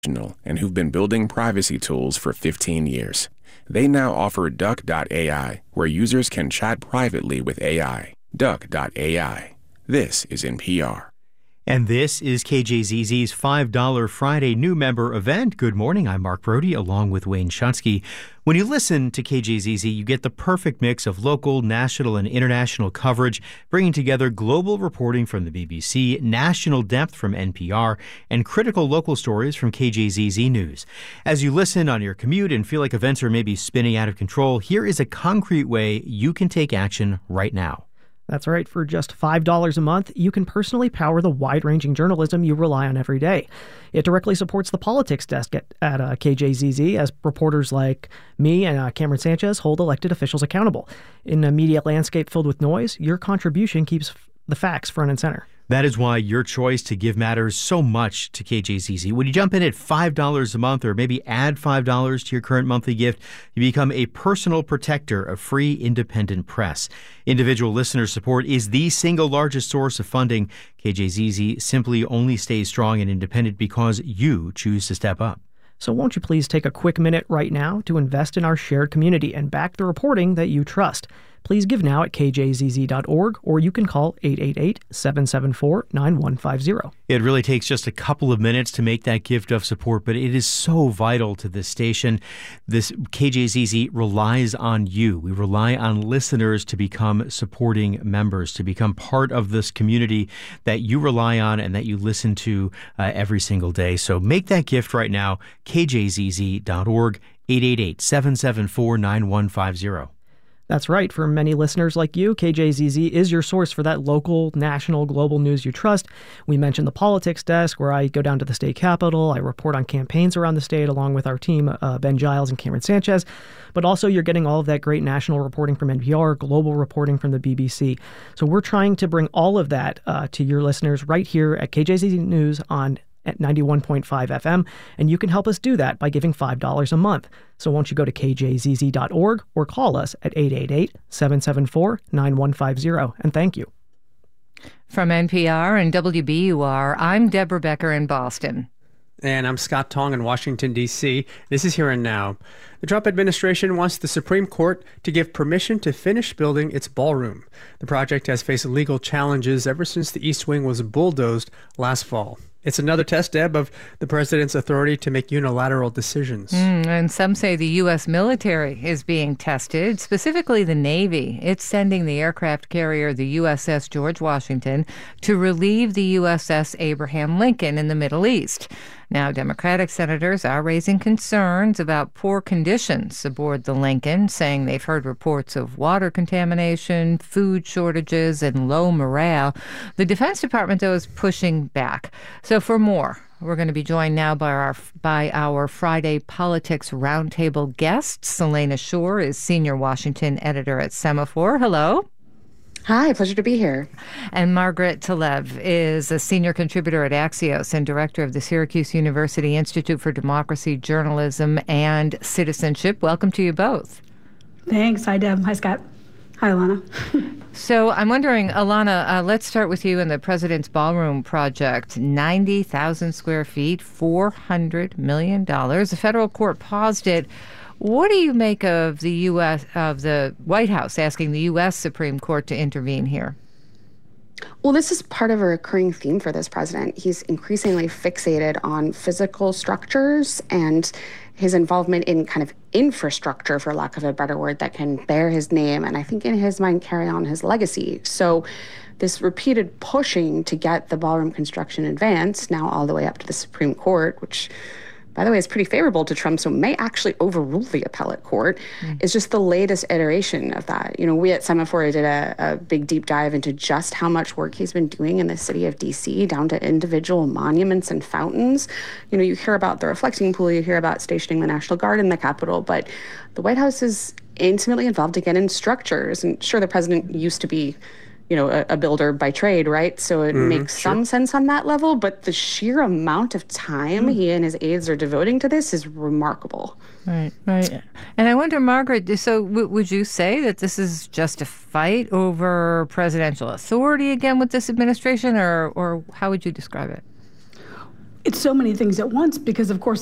and who've been building privacy tools for 15 years. They now offer Duck.ai, where users can chat privately with AI. Duck.ai. This is NPR. And this is KJZZ's $5 Friday new member event. Good morning, I'm Mark Brody, along with Wayne Shutsky. When you listen to KJZZ, you get the perfect mix of local, national, and international coverage, bringing together global reporting from the BBC, national depth from NPR, and critical local stories from KJZZ News. As you listen on your commute and feel like events are maybe spinning out of control, here is a concrete way you can take action right now. That's right. For just $5 a month, you can personally power the wide-ranging journalism you rely on every day. It directly supports the politics desk at KJZZ, as reporters like me and Cameron Sanchez hold elected officials accountable. In a media landscape filled with noise, your contribution keeps the facts front and center. That is why your choice to give matters so much to KJZZ. When you jump in at $5 a month or maybe add $5 to your current monthly gift, you become a personal protector of free independent press. Individual listener support is the single largest source of funding. KJZZ simply only stays strong and independent because you choose to step up. So won't you please take a quick minute right now to invest in our shared community and back the reporting that you trust. Please give now at kjzz.org, or you can call 888-774-9150. It really takes just a couple of minutes to make that gift of support, but it is so vital to this station. This KJZZ relies on you. We rely on listeners to become supporting members, to become part of this community that you rely on and that you listen to every single day. So make that gift right now, kjzz.org, 888-774-9150. That's right. For many listeners like you, KJZZ is your source for that local, national, global news you trust. We mentioned the politics desk, where I go down to the state capitol. I report on campaigns around the state along with our team, Ben Giles and Cameron Sanchez. But also you're getting all of that great national reporting from NPR, global reporting from the BBC. So we're trying to bring all of that to your listeners right here at KJZZ News on at 91.5 FM, and you can help us do that by giving $5 a month. So won't you go to kjzz.org or call us at 888-774-9150, and thank you. From NPR and WBUR, I'm Deborah Becker in Boston. And I'm Scott Tong in Washington, D.C. This is Here and Now. The Trump administration wants the Supreme Court to give permission to finish building its ballroom. The project has faced legal challenges ever since the East Wing was bulldozed last fall. It's another test, Deb, of the president's authority to make unilateral decisions. And some say the U.S. military is being tested, specifically the Navy. It's sending the aircraft carrier, the USS George Washington, to relieve the USS Abraham Lincoln in the Middle East. Now, Democratic senators are raising concerns about poor conditions aboard the Lincoln, saying they've heard reports of water contamination, food shortages, and low morale. The Defense Department, though, is pushing back. So for more, we're going to be joined now by our Friday Politics Roundtable guest. Selena Shore is senior Washington editor at Semaphore. Hello. Hi, pleasure to be here. And Margaret Tlaib is a senior contributor at Axios and director of the Syracuse University Institute for Democracy, Journalism, and Citizenship. Welcome to you both. Thanks. Hi, Deb. Hi, Scott. Hi, Alana. So I'm wondering, Alana, let's start with you in the President's Ballroom Project. 90,000 square feet, $400 million. The federal court paused it. What do you make of the White House asking the U.S. Supreme Court to intervene here? Well, this is part of a recurring theme for this president. He's increasingly fixated on physical structures and his involvement in kind of infrastructure, for lack of a better word, that can bear his name and I think in his mind carry on his legacy. So this repeated pushing to get the ballroom construction advanced, now all the way up to the Supreme Court, which, by the way, is pretty favorable to Trump, so may actually overrule the appellate court, is just the latest iteration of that. You know, we at Semaphore did a big deep dive into just how much work he's been doing in the city of D.C., down to individual monuments and fountains. You know, you hear about the reflecting pool, you hear about stationing the National Guard in the Capitol, but the White House is intimately involved again in structures. And sure, the president used to be, you know, a builder by trade, right? So it makes some sense on that level, but the sheer amount of time he and his aides are devoting to this is remarkable. Right. And I wonder, Margaret, so would you say that this is just a fight over presidential authority again with this administration, or how would you describe it? it's so many things at once because, of course,